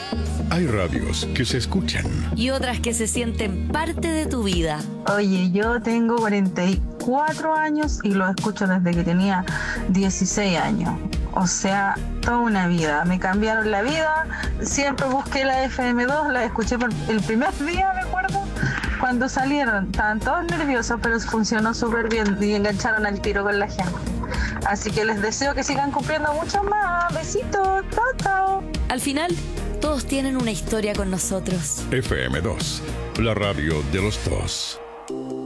Hay radios que se escuchan y otras que se sienten parte de tu vida. Oye, yo tengo 44 años y lo escucho desde que tenía 16 años. O sea, toda una vida. Me cambiaron la vida. Siempre busqué la FM2, la escuché por el primer día, me acuerdo. Cuando salieron, estaban todos nerviosos, pero funcionó súper bien y engancharon al tiro con la gente. Así que les deseo que sigan cumpliendo mucho más. Besitos, chao, chao. Al final, todos tienen una historia con nosotros. FM2, la radio de los dos.